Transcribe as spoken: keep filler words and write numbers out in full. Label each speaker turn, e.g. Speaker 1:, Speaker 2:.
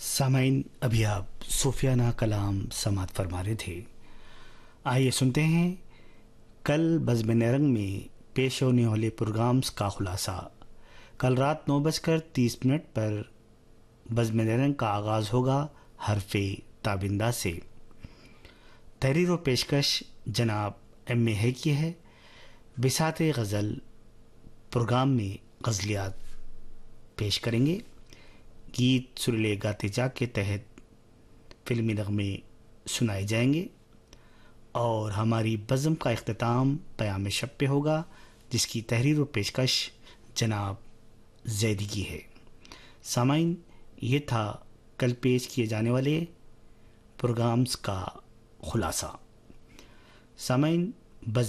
Speaker 1: सामाइन, अभी आप सूफियाना कलाम समात फरमा रहे थे। आइए सुनते हैं कल बज़्म नेरंग में पेश होने वाले प्रोग्राम्स का खुलासा। कल रात नौ बजकर तीस मिनट पर बज़्म नेरंग का आगाज़ होगा हरफ़े ताबिंदा से। तहरीर व पेशकश जनाब एम ए है की है। बिसात गज़ल प्रोग्राम में गज़लियात पेश करेंगे। गीत सुरीले गाते जा के तहत फिल्मी नगमे सुनाए जाएंगे और हमारी बज़्म का इख्तिताम क़याम शब पे होगा, जिसकी तहरीर व पेशकश जनाब ज़ैदी की है। सामाइन, ये था कल पेश किए जाने वाले प्रोग्राम्स का खुलासा। सामाइन,